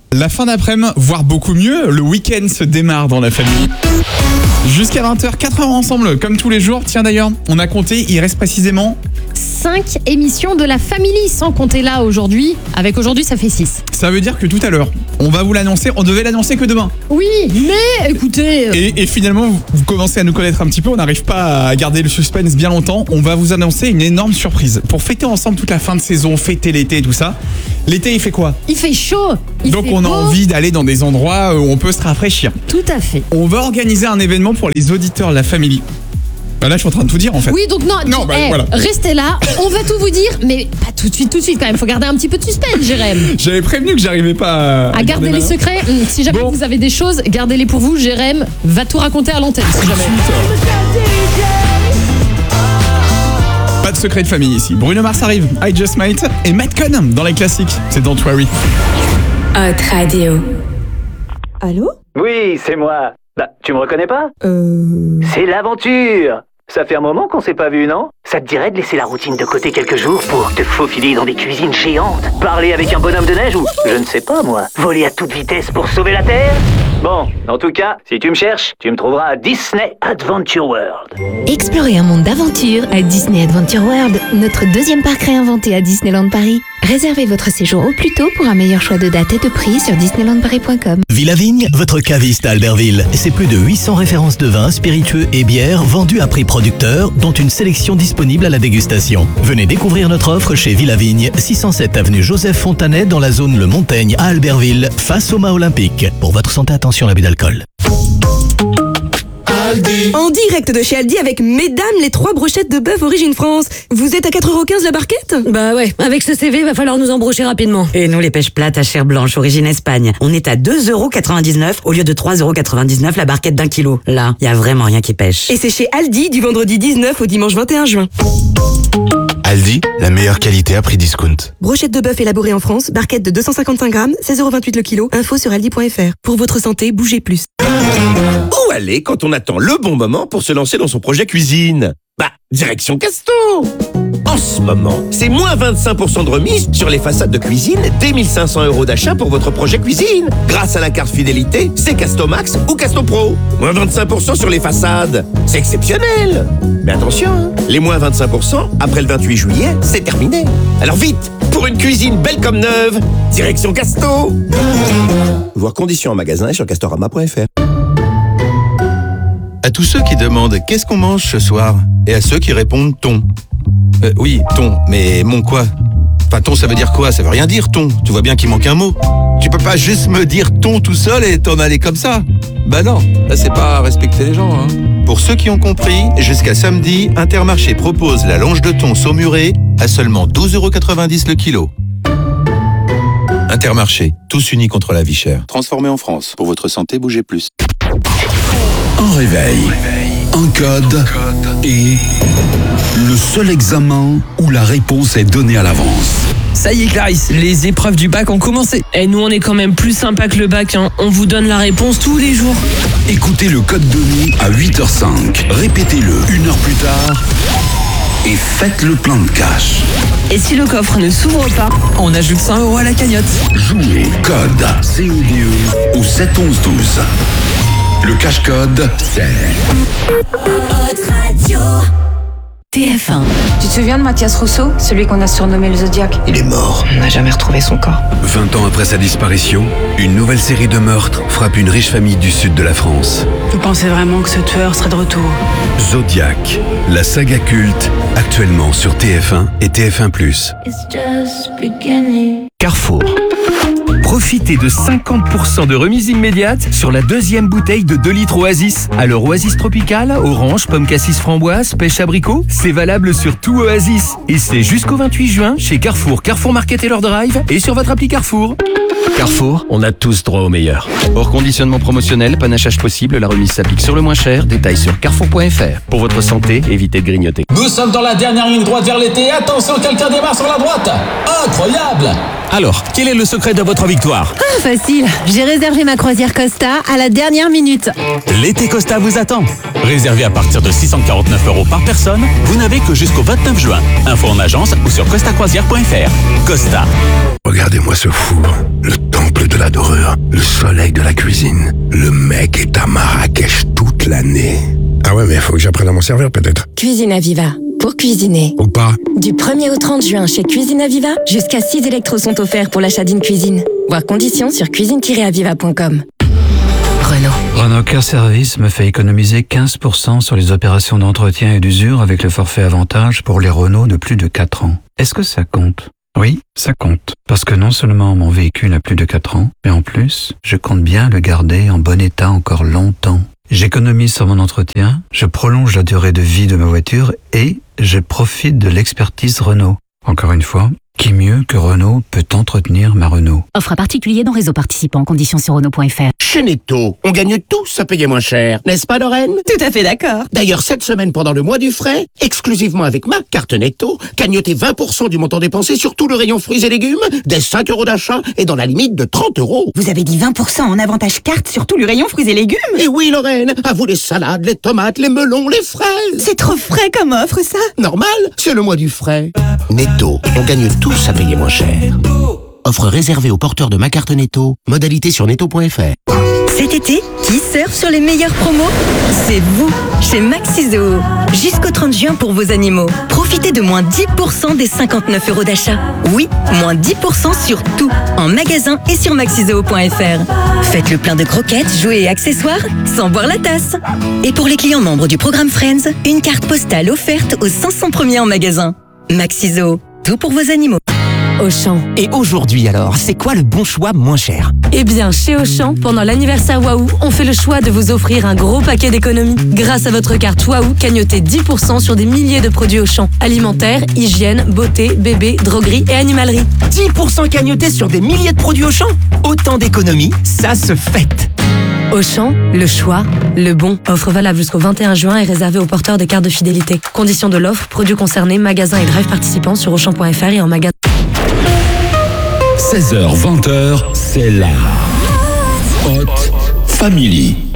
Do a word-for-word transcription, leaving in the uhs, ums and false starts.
La fin d'après-midi, voire beaucoup mieux, le week-end se démarre dans la famille. Jusqu'à vingt heures, quatre heures ensemble, comme tous les jours. Tiens d'ailleurs, on a compté, il reste précisément cinq émissions de la Family, sans compter là aujourd'hui. Avec aujourd'hui, ça fait six. Ça veut dire que tout à l'heure, on va vous l'annoncer, on devait l'annoncer que demain. Oui, mais écoutez... Et, et finalement, vous, vous commencez à nous connaître un petit peu, on n'arrive pas à garder le suspense bien longtemps. On va vous annoncer une énorme surprise. Pour fêter ensemble toute la fin de saison, fêter l'été et tout ça. L'été, il fait quoi? Il fait chaud. Il Donc fait on a beau. envie d'aller dans des endroits où on peut se rafraîchir. Tout à fait. On va organiser un événement pour les auditeurs de la Family. Bah là, je suis en train de tout dire en fait. Oui, donc non, Non, bah, eh, voilà. Restez là, on va tout vous dire, mais pas tout de suite, tout de suite quand même. Faut garder un petit peu de suspense, Jérém. J'avais prévenu que j'arrivais pas à, À garder les ma- secrets. Hum, Si jamais Bon. vous avez des choses, gardez-les pour vous. Jérém va tout raconter à l'antenne. Si jamais. Pas de secret de famille ici. Bruno Mars arrive, I Just Might et Matt Conham dans les classiques. C'est Don't Worry. Hot Radio. Allô? Oui, c'est moi. Bah, tu me reconnais pas? Euh... C'est l'aventure. Ça fait un moment qu'on s'est pas vu, non? Ça te dirait de laisser la routine de côté quelques jours pour te faufiler dans des cuisines géantes? Parler avec un bonhomme de neige ou, je ne sais pas moi, voler à toute vitesse pour sauver la Terre? Bon, en tout cas, si tu me cherches, tu me trouveras à Disney Adventure World. Explorez un monde d'aventure à Disney Adventure World, notre deuxième parc réinventé à Disneyland Paris. Réservez votre séjour au plus tôt pour un meilleur choix de date et de prix sur disneyland paris point com. Villavigne, votre caviste à Albertville. C'est plus de huit cents références de vins, spiritueux et bières vendues à prix producteur, dont une sélection disponible à la dégustation. Venez découvrir notre offre chez Villavigne, six cent sept avenue Joseph Fontanet dans la zone Le Montaigne à Albertville, face au mât olympique. Pour votre santé, attention à l'abus d'alcool. En direct de chez Aldi avec mesdames les trois brochettes de bœuf origine France. Vous êtes à quatre euros quinze la barquette? Bah ouais, avec ce C V, va falloir nous embrocher rapidement. Et nous, les pêches plates à chair blanche, origine Espagne. On est à deux euros quatre-vingt-dix-neuf au lieu de trois euros quatre-vingt-dix-neuf la barquette d'un kilo. Là, y a vraiment rien qui pêche. Et c'est chez Aldi du vendredi dix-neuf au dimanche vingt et un juin. Aldi, la meilleure qualité à prix discount. Brochette de bœuf élaborée en France, barquette de deux cent cinquante-cinq grammes, seize euros vingt-huit le kilo. Info sur aldi point fr. Pour votre santé, bougez plus. Où aller quand on attend le bon moment pour se lancer dans son projet cuisine? Bah, direction Casto! En ce moment, c'est moins vingt-cinq pour cent de remise sur les façades de cuisine dès mille cinq cents euros d'achat pour votre projet cuisine. Grâce à la carte fidélité, c'est Casto Max ou Casto Pro. Moins vingt-cinq pour cent sur les façades. C'est exceptionnel! Mais attention, hein, les moins vingt-cinq pour cent, après le vingt-huit juillet, c'est terminé. Alors vite, pour une cuisine belle comme neuve, direction Casto! Voir conditions en magasin et sur castorama point fr. À tous ceux qui demandent qu'est-ce qu'on mange ce soir et à ceux qui répondent ton. Euh, oui, ton, mais mon quoi? Enfin, ton, ça veut dire quoi? Ça veut rien dire, ton. Tu vois bien qu'il manque un mot. Tu peux pas juste me dire ton tout seul et t'en aller comme ça. Bah non, là c'est pas respecter les gens, hein. Pour ceux qui ont compris, jusqu'à samedi, Intermarché propose la longe de thon saumurée à seulement douze euros quatre-vingt-dix le kilo. Intermarché, tous unis contre la vie chère. Transformé en France. Pour votre santé, bougez plus. Un réveil, un code et le seul examen où la réponse est donnée à l'avance. Ça y est Clarisse, les épreuves du bac ont commencé. Et nous on est quand même plus sympa que le bac, hein. On vous donne la réponse tous les jours. Écoutez le code donné à huit heures cinq. Répétez-le une heure plus tard et faites le plein de cash. Et si le coffre ne s'ouvre pas, on ajoute cent euros à la cagnotte. Jouez code C O D E au sept onze douze. Le cash code, c'est T F un. Tu te souviens de Mathias Rousseau, celui qu'on a surnommé le Zodiac? Il est mort. On n'a jamais retrouvé son corps. vingt ans après sa disparition, une nouvelle série de meurtres frappe une riche famille du sud de la France. Vous pensez vraiment que ce tueur serait de retour? Zodiac, la saga culte, actuellement sur T F un et T F un plus. Carrefour. Profitez de cinquante pour cent de remise immédiate sur la deuxième bouteille de deux litres Oasis. Alors Oasis Tropical, orange, pomme cassis framboise, pêche abricot, c'est valable sur tout Oasis. Et c'est jusqu'au vingt-huit juin chez Carrefour, Carrefour Market et leur drive et sur votre appli Carrefour. Carrefour, on a tous droit au meilleur. Hors conditionnement promotionnel, panachage possible, la remise s'applique sur le moins cher. Détails sur carrefour point fr. Pour votre santé, évitez de grignoter. Nous sommes dans la dernière ligne droite vers l'été. Attention, quelqu'un démarre sur la droite. Incroyable! Alors, quel est le secret de votre victoire? Ah, facile. J'ai réservé ma croisière Costa à la dernière minute. L'été Costa vous attend. Réservé à partir de six cent quarante-neuf euros par personne, vous n'avez que jusqu'au vingt-neuf juin. Info en agence ou sur costa croisière point fr. Costa. Regardez-moi ce four, le temple de la pizza dorure, le soleil de la cuisine. Le mec est à Marrakech toute l'année. Ah ouais, mais faut que j'apprenne à m'en servir peut-être. Cuisine Aviva. Pour cuisiner. Ou pas. Du premier au trente juin chez Cuisine Aviva, jusqu'à six électros sont offerts pour l'achat d'une cuisine. Voir conditions sur cuisine tiret aviva point com. Renault. Renault Care Service me fait économiser quinze pour cent sur les opérations d'entretien et d'usure avec le forfait avantage pour les Renault de plus de quatre ans. Est-ce que ça compte ? Oui, ça compte. Parce que non seulement mon véhicule a plus de quatre ans, mais en plus, je compte bien le garder en bon état encore longtemps. J'économise sur mon entretien, je prolonge la durée de vie de ma voiture et je profite de l'expertise Renault. Encore une fois, qui mieux que Renault peut entretenir ma Renault ? Offre à particulier dans réseau participant, conditions sur Renault point F R. Chez Netto, on gagne tous à payer moins cher, n'est-ce pas Lorraine ? Tout à fait d'accord. D'ailleurs, cette semaine, pendant le mois du frais, exclusivement avec ma carte Netto, cagnotez vingt pour cent du montant dépensé sur tout le rayon fruits et légumes, dès cinq euros d'achat et dans la limite de trente euros. Vous avez dit vingt pour cent en avantage carte sur tout le rayon fruits et légumes ? Et oui Lorraine, à vous les salades, les tomates, les melons, les fraises. C'est trop frais comme offre ça. Normal, c'est le mois du frais. Netto, on gagne tous à payer moins cher. Offre réservée aux porteurs de ma carte Netto. Modalité sur netto point F R. Cet été, qui surfe sur les meilleures promos ? C'est vous, chez Maxizoo. Jusqu'au trente juin pour vos animaux. Profitez de moins dix pour cent des cinquante-neuf euros d'achat. Oui, moins dix pour cent sur tout, en magasin et sur maxizoo point F R. Faites le plein de croquettes, jouets et accessoires sans boire la tasse. Et pour les clients membres du programme Friends, une carte postale offerte aux cinq cents premiers en magasin. Maxizoo, tout pour vos animaux. Auchan. Et aujourd'hui alors, c'est quoi le bon choix moins cher ? Eh bien, chez Auchan, pendant l'anniversaire Waouh, on fait le choix de vous offrir un gros paquet d'économies. Grâce à votre carte Waouh, cagnotez dix pour cent sur des milliers de produits Auchan. Alimentaire, hygiène, beauté, bébé, droguerie et animalerie. dix pour cent cagnotés sur des milliers de produits Auchan ? Autant d'économies, ça se fête. Auchan, le choix, le bon. Offre valable jusqu'au vingt et un juin et réservée aux porteurs de cartes de fidélité. Conditions de l'offre, produits concernés, magasins et drive participants sur auchan point F R et en magasin. seize heures vingt, c'est la Hot Family.